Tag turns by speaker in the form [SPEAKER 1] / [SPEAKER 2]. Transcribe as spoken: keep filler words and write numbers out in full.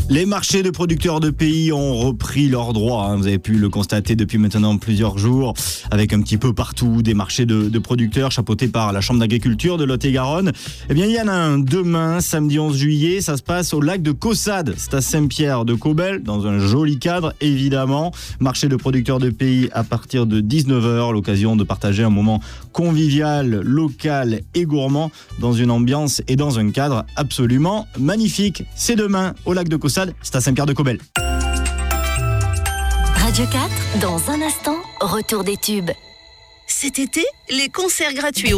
[SPEAKER 1] Les marchés de producteurs de pays ont repris leurs droits. Hein. Vous avez pu le constater depuis maintenant plusieurs jours, avec un petit peu partout des marchés de, de producteurs chapeautés par la Chambre d'agriculture de Lot-et-Garonne. Eh bien, il y en a un demain, samedi onze juillet. Ça se passe au lac de Caussade. C'est à Saint-Pierre-de-Cobel, dans un joli cadre, évidemment. Marché de producteurs de pays à partir de dix-neuf heures. L'occasion de partager un moment convivial, local et gourmand dans une ambiance et dans un cadre absolument magnifique. C'est demain au lac de Caussade. C'est à Saint-Pierre-de-Cobel.
[SPEAKER 2] Radio quatre, dans un instant, retour des tubes.
[SPEAKER 3] Cet été, les concerts gratuits